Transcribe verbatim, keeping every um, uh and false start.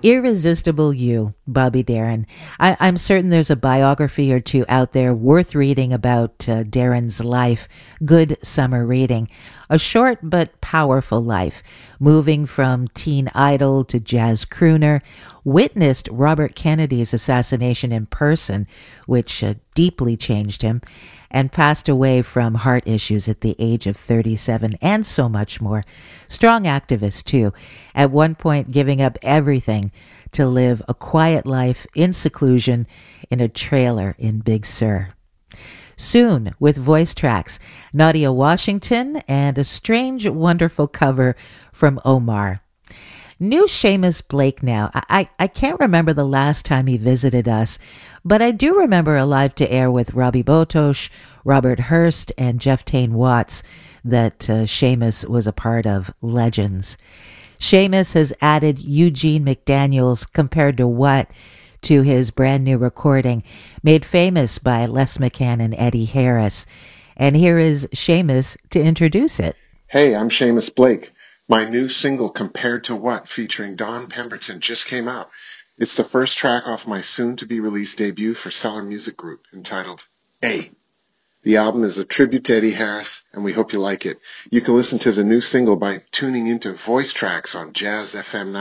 Irresistible You, Bobby Darin. I, I'm certain there's a biography or two out there worth reading about uh, Darin's life. Good summer reading. A short but powerful life, moving from teen idol to jazz crooner, witnessed Robert Kennedy's assassination in person, which uh, deeply changed him, and passed away from heart issues at the age of thirty-seven, and so much more. Strong activist, too, at one point giving up everything to live a quiet life in seclusion in a trailer in Big Sur. Soon, with voice tracks, Nadia Washington and a strange, wonderful cover from Omar. New Seamus Blake now. I, I, I can't remember the last time he visited us, but I do remember a live to air with Robbie Botosh, Robert Hurst, and Jeff Tain Watts that uh, Seamus was a part of. Legends. Seamus has added Eugene McDaniels, Compared to What, to his brand new recording, made famous by Les McCann and Eddie Harris. And here is Seamus to introduce it. Hey, I'm Seamus Blake. My new single, Compared to What, featuring Don Pemberton, just came out. It's the first track off my soon-to-be-released debut for Cellar Music Group, entitled A. The album is a tribute to Eddie Harris, and we hope you like it. You can listen to the new single by tuning into Voice Tracks on Jazz F M